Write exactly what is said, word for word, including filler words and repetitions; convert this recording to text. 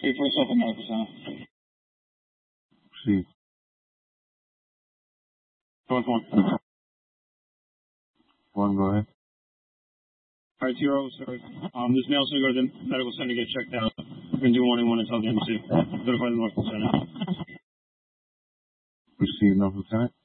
eight four seven medical center. Proceed. North one. One, go ahead. All right, zero, sir. Um, this male's going to go to the medical center to get checked out. We're going to do one and one and tell the M C. Notify the North Lieutenant. Proceed, North Lieutenant.